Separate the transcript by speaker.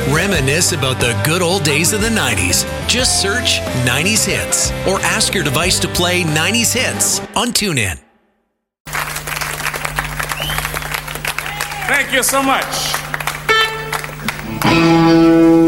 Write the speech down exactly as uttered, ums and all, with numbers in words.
Speaker 1: Reminisce about the good old days of the nineties. Just search nineties Hits or ask your device to play nineties Hits on TuneIn.
Speaker 2: Thank you so much.